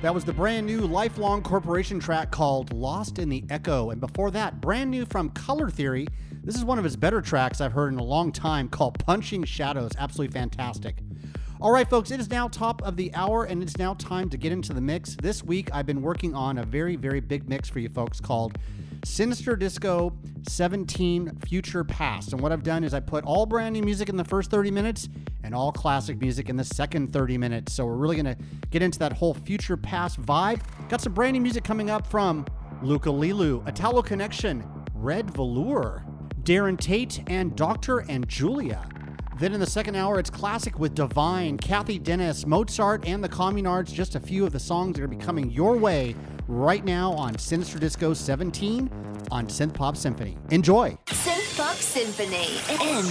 That was the brand new Lifelong Corporation track called Lost in the Echo. And before that, brand new from Color Theory. This is one of his better tracks I've heard in a long time called Punching Shadows. Absolutely fantastic. All right, folks, it is now top of the hour, and it's now time to get into the mix. This week, I've been working on a very, very big mix for you folks called Sinister Disco 17 Future Past. And what I've done is I put all brand new music in the first 30 minutes and all classic music in the second 30 minutes. So we're really going to get into that whole future past vibe. Got some brand new music coming up from Luca Lilu, Italo Connection, Red Velour, Darren Tate, and Dr. and Julia. Then in the second hour, it's classic with Divine, Kathy Dennis, Mozart, and the Communards. Just a few of the songs that are going to be coming your way right now on Sinister Disco 17 on Synth Pop Symphony. Enjoy. Synth Pop Symphony.